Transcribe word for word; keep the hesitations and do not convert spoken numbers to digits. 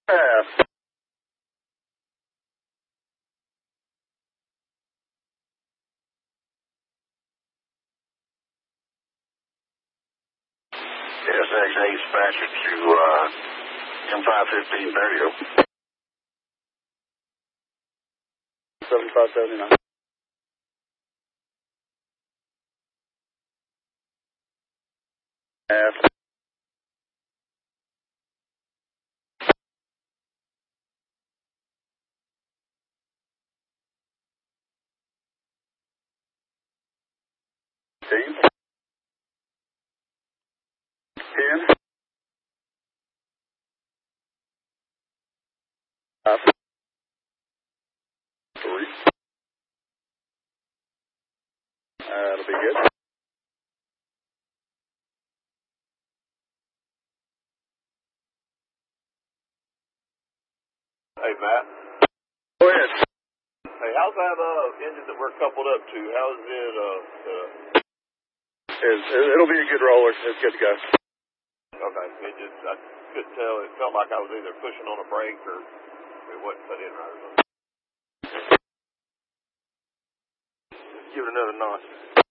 Pass. S X A dispatcher to uh, M five fifteen thirty. seventy-five seventy-nine. Pass. Team. ten. five. three. That'll be good. Hey, Matt. Go ahead. Hey, how's that uh, engine that we're coupled up to? How's it? Uh, uh, It's, it'll be a good roller. It's good to go. okay, it just I couldn't tell. It felt like I was either pushing on a brake or it wasn't put in right or something. Give it another notch.